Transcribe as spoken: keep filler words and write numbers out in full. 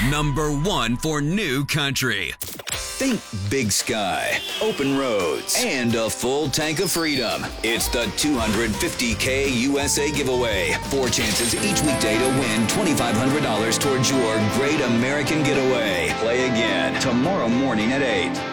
Number one for new country. Think big sky, open roads, and a full tank of freedom. It's the two hundred fifty K U S A giveaway. Four chances each weekday to win twenty-five hundred dollars towards your Great American Getaway. Play again tomorrow morning at eight.